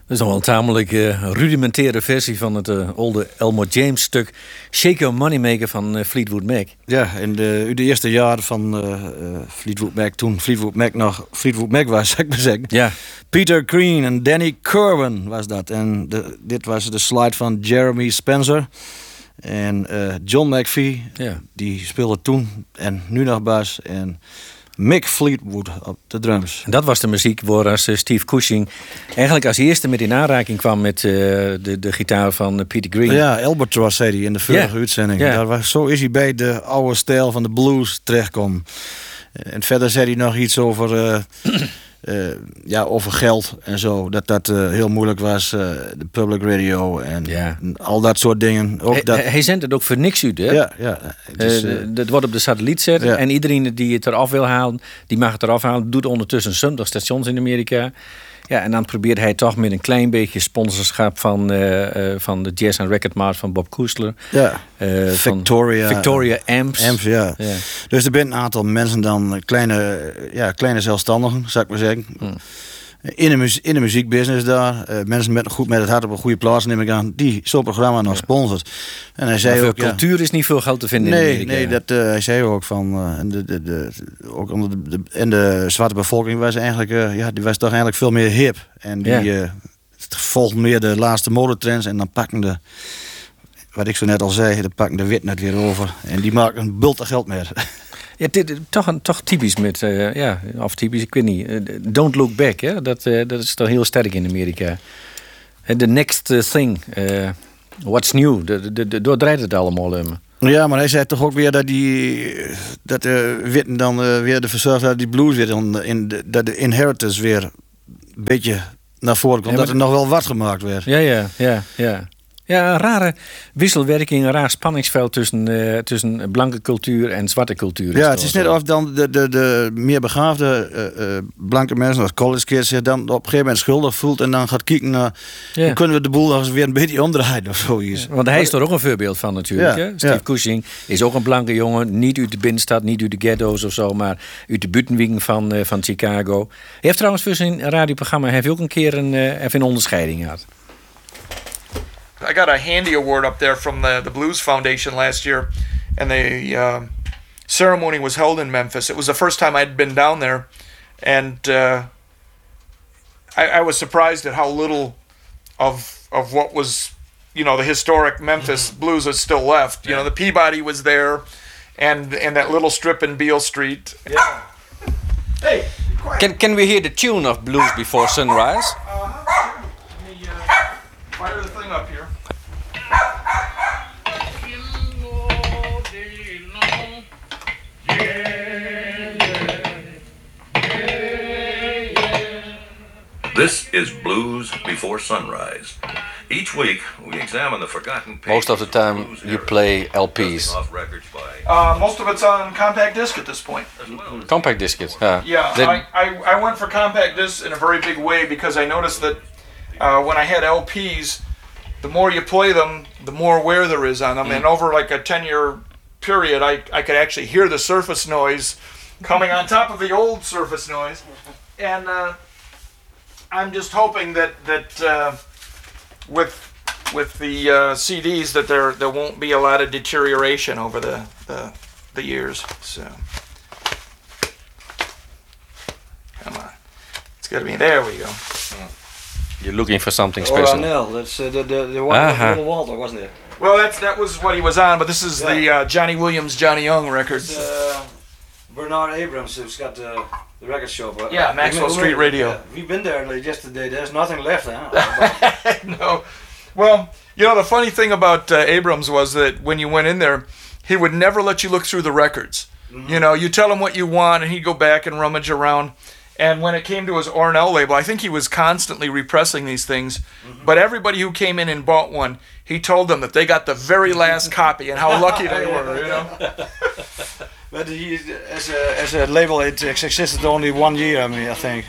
Dat is nog wel een tamelijk rudimentaire versie van het oude Elmore James stuk Shake Your Moneymaker van Fleetwood Mac. Ja, in de eerste jaren van Fleetwood Mac, toen Fleetwood Mac nog Fleetwood Mac was, zou ik maar zeggen. Ja. Peter Green en Danny Kirwan was dat. En dit was de slide van Jeremy Spencer. En John McVie, die speelde toen en nu nog bas. En Mick Fleetwood op de drums. En dat was de muziek waar als Steve Cushing eigenlijk als eerste met in aanraking kwam met de gitaar van Peter Green. Ja, Albatross zei hij in de vorige uitzending. Ja. Zo is hij bij de oude stijl van de blues terechtgekomen. En verder zei hij nog iets over over geld en zo. Dat heel moeilijk was. De public radio en al dat soort dingen. Hij zendt het ook voor niks uit, hè? Ja. Dat wordt op de satelliet zetten. Ja. En iedereen die het eraf wil halen, die mag het eraf halen. Doet ondertussen 70 stations in Amerika. Ja, en dan probeert hij toch met een klein beetje sponsorschap van de Jazz and Record Mart van Bob Koestler. Ja, Victoria Amps. Ja. Dus er zijn een aantal mensen dan, kleine zelfstandigen, zou ik maar zeggen. In de muziekbusiness daar. Mensen met het hart op een goede plaats, neem ik aan, die zo'n programma nog sponsort. En hij zei ook, cultuur is niet veel geld te vinden in Amerika. Nee, hij zei ook van ook onder de zwarte bevolking was eigenlijk, die was toch eigenlijk veel meer hip. En die volgden meer de laatste modetrends en dan pakken wat ik zo net al zei, dan pakken de wit net weer over. En die maken een bultig geld meer. Ja, toch typisch met, of typisch, ik weet niet. Don't look back, hè? Dat is toch heel sterk in Amerika. The next thing, what's new, door draait het allemaal om. Ja, maar hij zei toch ook weer dat de witten dan weer de verzorgd dat die blues weer dat de inheritance weer een beetje naar voren komt. Dat er nog wel wat gemaakt werd. Ja. Ja, een rare wisselwerking, een raar spanningsveld tussen blanke cultuur en zwarte cultuur. Ja, het is net of dan de meer begaafde blanke mensen, als college kids, zich dan op een gegeven moment schuldig voelt en dan gaat kijken naar hoe kunnen we de boel nog eens weer een beetje omdraaien of zoiets. Ja, want hij is er ook een voorbeeld van natuurlijk. Hè? Steve Cushing is ook een blanke jongen, niet uit de binnenstad, niet uit de ghetto's of zo, maar uit de buitenwegen van Chicago. Hij heeft trouwens voor zijn radioprogramma ook een keer even een onderscheiding gehad. I got a Handy Award up there from the Blues Foundation last year, and the ceremony was held in Memphis. It was the first time I'd been down there, and I was surprised at how little of what was, the historic Memphis blues was still left. The Peabody was there, and that little strip in Beale Street. Yeah. Hey, can we hear the tune of Blues Before Sunrise? Let me fire the thing up here. This is Blues Before Sunrise. Each week we examine the forgotten pages. Most of the time you play LPs. Most of it's on compact disc at this point. Compact disc, I went for compact discs in a very big way because I noticed that when I had LPs, the more you play them, the more wear there is on them. And over like a 10-year period, I could actually hear the surface noise coming on top of the old surface noise. And I'm just hoping that with the CDs that there won't be a lot of deterioration over the years. So come on, it's got to be. There we go. You're looking for something special. Oh, that's the one with Little Walter, wasn't it? Well, that was what he was on, but this is the Johnny Williams, Johnny Young records. Bernard Abrams, who's got the record shop. Maxwell Street Radio. Yeah, we've been there yesterday. There's nothing left, huh? No. Well, the funny thing about Abrams was that when you went in there, he would never let you look through the records. Mm-hmm. You tell him what you want, and he'd go back and rummage around. And when it came to his Ornell label, I think he was constantly repressing these things. Mm-hmm. But everybody who came in and bought one, he told them that they got the very last copy and how lucky they were, But he, as a label, it existed only 1 year, I think.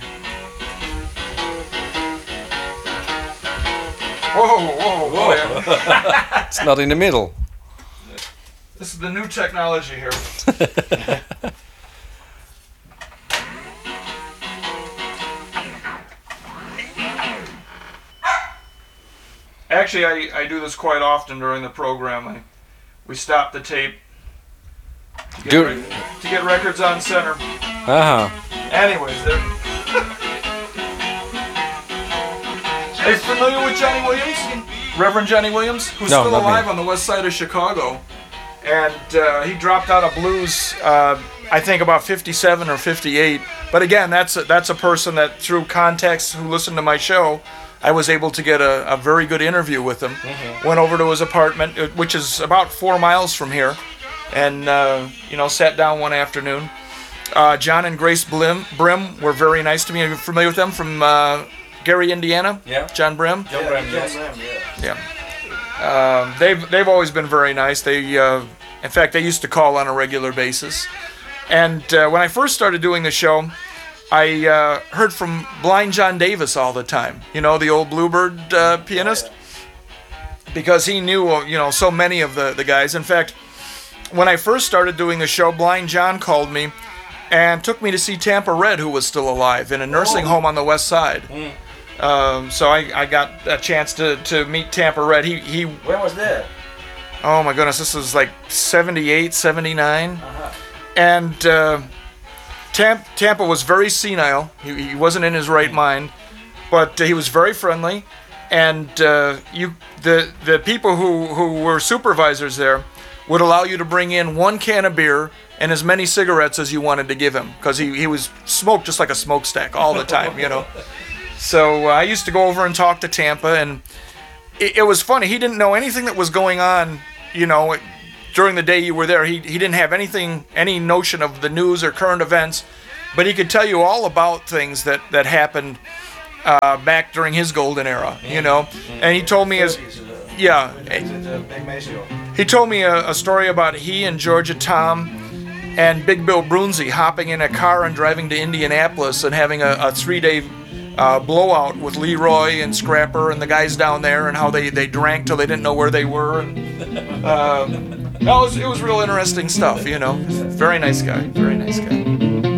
Whoa. It's not in the middle. This is the new technology here. Actually, I do this quite often during the program. We stop the tape to get records on center. Anyways, there. Are you familiar with Johnny Williams? Reverend Johnny Williams, who's still alive on the west side of Chicago. And he dropped out of blues, I think about 57 or 58. But again, that's a person that through contacts who listened to my show, I was able to get a very good interview with him. Went over to his apartment, which is about 4 miles from here, and sat down one afternoon. John and Grace Brim were very nice to me. Are you familiar with them from Gary, Indiana? Yeah. John Brim? John Brim, yes. Yeah. They've always been very nice. In fact, they used to call on a regular basis. And when I first started doing the show, I heard from Blind John Davis all the time. You know, the old Bluebird pianist, because he knew so many of the guys. In fact, when I first started doing the show, Blind John called me and took me to see Tampa Red, who was still alive, in a nursing home on the west side. So I got a chance to meet Tampa Red. He When was that? Oh my goodness, this was like 78, 79. And Tampa was very senile. He wasn't in his right mind, but he was very friendly. And the people who were supervisors there would allow you to bring in 1 can of beer and as many cigarettes as you wanted to give him, because he was smoked just like a smokestack all the time, So I used to go over and talk to Tampa, and it was funny. He didn't know anything that was going on, during the day you were there. He didn't have any notion of the news or current events, but he could tell you all about things that happened back during his golden era, And he told me he told me a story about he and Georgia Tom and Big Bill Brunzi hopping in a car and driving to Indianapolis and having a 3-day blowout with Leroy and Scrapper and the guys down there, and how they drank till they didn't know where they were. And, it was real interesting stuff, Very nice guy. Very nice guy.